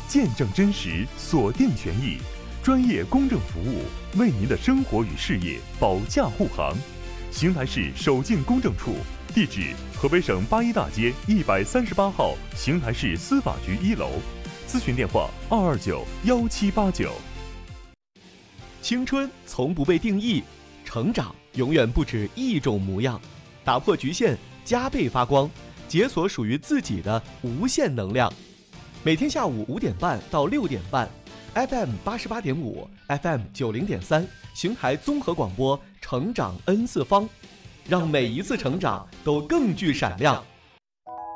见证真实，锁定权益，专业公正服务，为您的生活与事业保驾护航。邢台市守进公证处，地址河北省八一大街138号邢台市司法局1楼，咨询电话2291789。 青春从不被定义，成长永远不止一种模样。打破局限，加倍发光，解锁属于自己的无限能量。每天下午5点半到6点半 ，FM 88.5 ，FM 90.3，邢台综合广播，成长 N 次方，让每一次成长都更具闪亮。